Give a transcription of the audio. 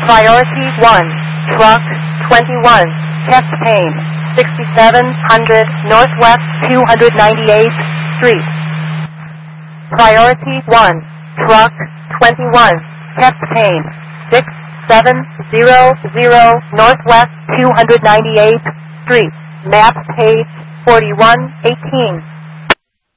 Priority 1, Truck 21, chest pain, 6700 Northwest 298th Street. Priority 1, Truck 21, chest pain, 6700 Northwest 298th Street. Map page 4118.